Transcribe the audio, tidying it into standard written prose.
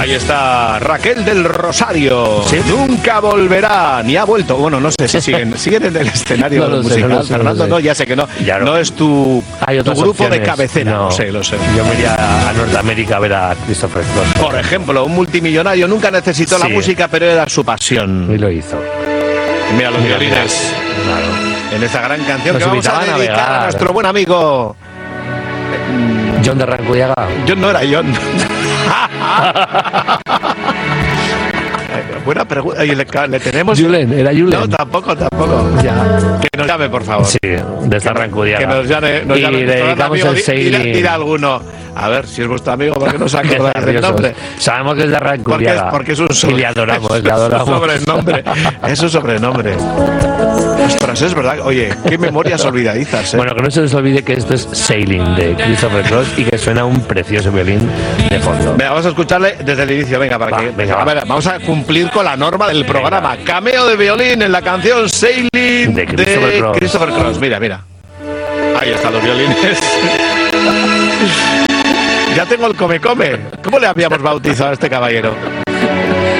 Ahí está Raquel del Rosario. ¿Sí? Nunca volverá, ni ha vuelto. Bueno, no sé si siguen en el escenario No lo sé, musical. no lo sé, Fernando, no lo sé. no, ya sé que no. Ya no. No es tu Hay grupo opciones. de cabecera. No. Lo sé. Yo me iría a Norteamérica a ver a Christopher Cross. Por ejemplo, un multimillonario nunca necesitó la Sí. música, pero era su pasión. Y lo hizo. Y mira los Mira, violines Claro. en esta gran canción Nos que vamos a invitaban a dedicar a navegar. nuestro buen amigo. John de Rancudiaga. John no era John. Buena pregunta. Le tenemos. Julen, era Julen. No, tampoco. Ya. Que nos llame, por favor. Sí, de esta Rancudiaga. Que nos llame. Y le dedicamos el sailing. Dirá alguno. A ver, si es vuestro amigo, ¿por qué no os acordáis del nombre? Sabemos que es de Rancudiaga. Porque es un Y le adoramos, le adoramos. sobrenombre. Es un sobrenombre. Ostras, es verdad. Oye, qué memorias olvidadizas, ¿eh? Bueno, que no se les olvide que esto es Sailing de Christopher Cross y que suena un precioso violín de fondo. Venga, vamos a escucharle desde el inicio. Venga, Va, a ver, vamos a cumplir con la norma del programa. Venga. Cameo de violín en la canción Sailing De Christopher Cross. Mira. Ahí están los violines. Ya tengo el come. ¿Cómo le habíamos bautizado a este caballero?